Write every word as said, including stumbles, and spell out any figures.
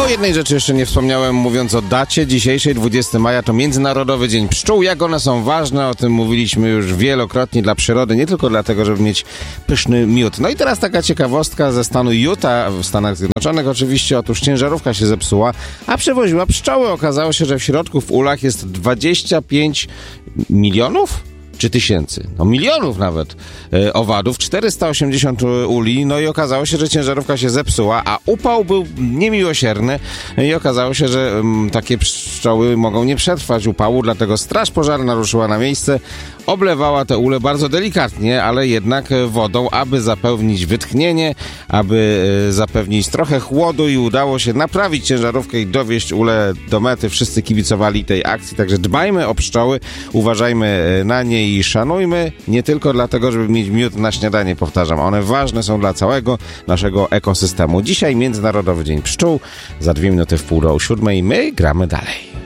O jednej rzeczy jeszcze nie wspomniałem, mówiąc o dacie dzisiejszej, dwudziestego maja, to Międzynarodowy Dzień Pszczół. Jak one są ważne, o tym mówiliśmy już wielokrotnie dla przyrody, nie tylko dlatego, żeby mieć pyszny miód. No i teraz taka ciekawostka ze stanu Utah, w Stanach Zjednoczonych oczywiście. Otóż ciężarówka się zepsuła, a przewoziła pszczoły. Okazało się, że w środku w ulach jest dwadzieścia pięć milionów? Czy tysięcy? No milionów nawet e, owadów, czterysta osiemdziesiąt uli, no i okazało się, że ciężarówka się zepsuła, a upał był niemiłosierny i okazało się, że m, takie pszczoły mogą nie przetrwać upału, dlatego straż pożarna ruszyła na miejsce, oblewała te ule bardzo delikatnie, ale jednak wodą, aby zapewnić wytchnienie, aby e, zapewnić trochę chłodu i udało się naprawić ciężarówkę i dowieźć ule do mety. Wszyscy kibicowali tej akcji, także dbajmy o pszczoły, uważajmy na nie i szanujmy, nie tylko dlatego, żeby mieć miód na śniadanie, powtarzam. One ważne są dla całego naszego ekosystemu. Dzisiaj Międzynarodowy Dzień Pszczół. Za dwie minuty w pół do siódmej my gramy dalej.